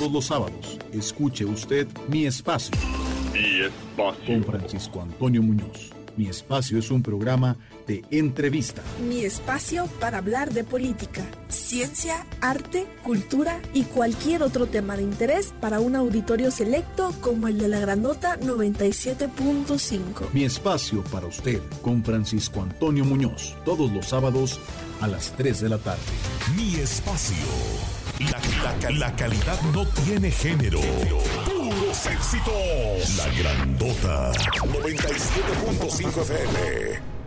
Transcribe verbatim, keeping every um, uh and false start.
Todos los sábados, escuche usted Mi Espacio. Mi Espacio. Con Francisco Antonio Muñoz. Mi Espacio es un programa de entrevista. Mi espacio para hablar de política, ciencia, arte, cultura y cualquier otro tema de interés para un auditorio selecto como el de la Grandota noventa y siete punto cinco. Mi Espacio para usted con Francisco Antonio Muñoz. Todos los sábados a las tres de la tarde. Mi Espacio. La, la, la calidad no tiene género. Puros éxitos. La Grandota noventa y siete punto cinco F M.